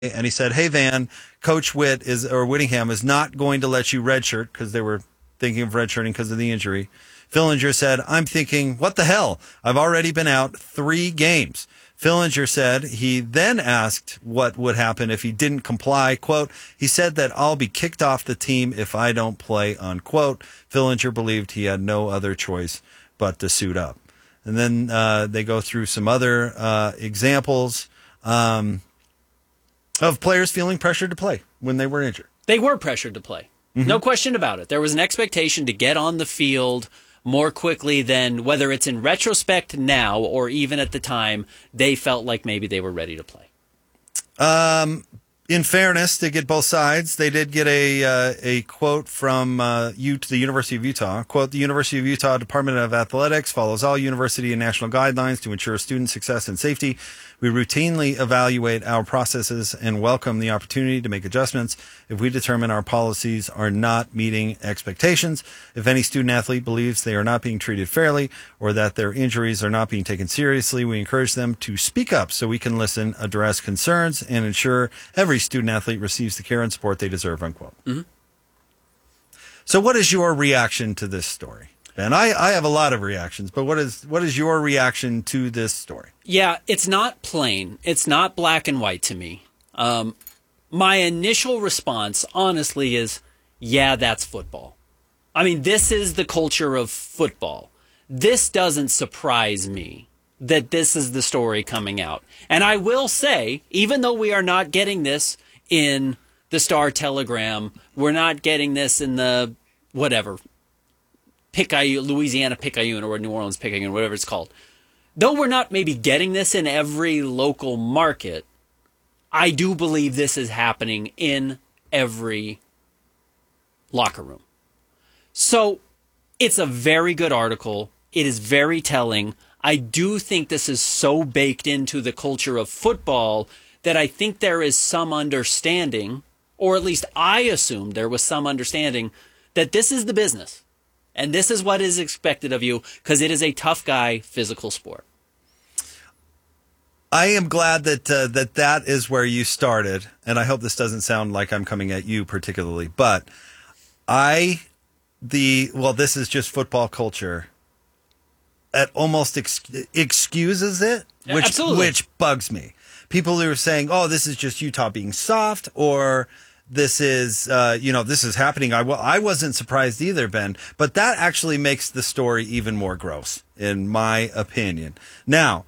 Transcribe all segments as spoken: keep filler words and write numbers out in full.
and he said, "Hey, Van, Coach Witt is or Whittingham is not going to let you redshirt," because they were thinking of redshirting because of the injury. Fillinger said, "I'm thinking, what the hell? I've already been out three games." Fillinger said he then asked what would happen if he didn't comply. Quote, "He said that I'll be kicked off the team if I don't play," unquote. Fillinger believed he had no other choice but to suit up. And then uh, they go through some other uh, examples um, of players feeling pressured to play when they were injured. They were pressured to play. Mm-hmm. No question about it. There was an expectation to get on the field more quickly than, whether it's in retrospect now or even at the time, they felt like maybe they were ready to play. Um, in fairness, to get both sides, they did get a uh, a quote from uh, U- the University of Utah. Quote, "The University of Utah Department of Athletics follows all university and national guidelines to ensure student success and safety. We routinely evaluate our processes and welcome the opportunity to make adjustments if we determine our policies are not meeting expectations. If any student athlete believes they are not being treated fairly or that their injuries are not being taken seriously, we encourage them to speak up so we can listen, address concerns, and ensure every student athlete receives the care and support they deserve," unquote. Mm-hmm. So what is your reaction to this story? And I, I have a lot of reactions, but what is what is your reaction to this story? Yeah, it's not plain. It's not black and white to me. Um, my initial response, honestly, is, yeah, that's football. I mean, this is the culture of football. This doesn't surprise me that this is the story coming out. And I will say, even though we are not getting this in the Star Telegram, we're not getting this in the whatever, Picayune, Louisiana Picayune or New Orleans Picayune, whatever it's called. Though we're not maybe getting this in every local market, I do believe this is happening in every locker room. So it's a very good article. It is very telling. I do think this is so baked into the culture of football that I think there is some understanding, or at least I assumed there was some understanding, that this is the business. And this is what is expected of you, because it is a tough guy physical sport. I am glad that uh, that that is where you started, and I hope this doesn't sound like I'm coming at you particularly, but I, the, well, this is just football culture. It almost ex- excuses it, which Absolutely. which bugs me. People who are saying, "Oh, this is just Utah being soft," or this is, uh, you know, this is happening. I, w- I wasn't surprised either, Ben, but that actually makes the story even more gross, in my opinion. Now,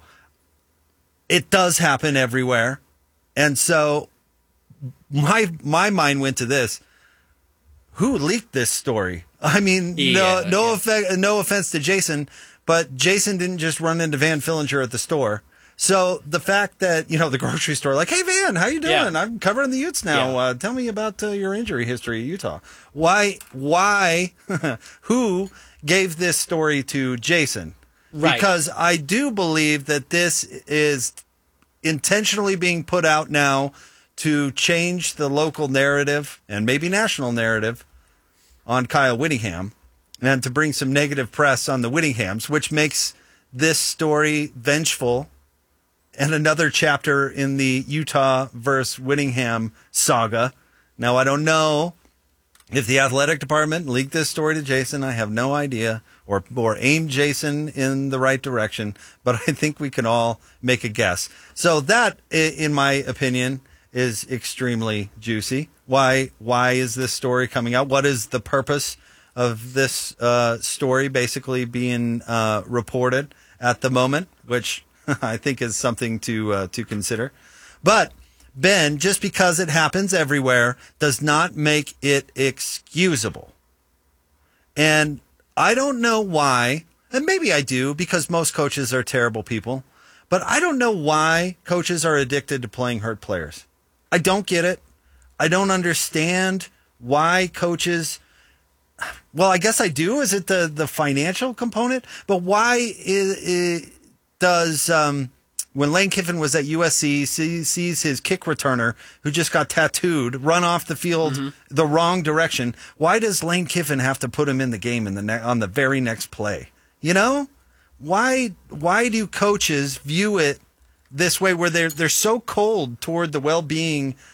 it does happen everywhere. And so my my mind went to this. Who leaked this story? I mean, yeah, no no, yeah. effect, no offense to Jason, but Jason didn't just run into Van Fillinger at the store. So the fact that, you know, the grocery store, like, "Hey, Van, how you doing? Yeah. I'm covering the Utes now. Yeah. Uh, tell me about uh, your injury history at Utah." Why, why, who gave this story to Jason? Right. Because I do believe that this is intentionally being put out now to change the local narrative and maybe national narrative on Kyle Whittingham and to bring some negative press on the Whittinghams, which makes this story vengeful and another chapter in the Utah versus Whittingham saga. Now, I don't know if the athletic department leaked this story to Jason. I have no idea, or or aimed Jason in the right direction, but I think we can all make a guess. So that, in my opinion, is extremely juicy. Why why is this story coming out? What is the purpose of this uh, story basically being uh, reported at the moment, which I think is something to uh, to consider. But, Ben, just because it happens everywhere does not make it excusable. And I don't know why, and maybe I do, because most coaches are terrible people, but I don't know why coaches are addicted to playing hurt players. I don't get it. I don't understand why coaches... Well, I guess I do. Is it the, the financial component? But why is... is Does um, when Lane Kiffin was at U S C, sees, sees his kick returner who just got tattooed run off the field mm-hmm. the wrong direction? Why does Lane Kiffin have to put him in the game in the ne- on the very next play? You know, why why do coaches view it this way where they're they're so cold toward the well-being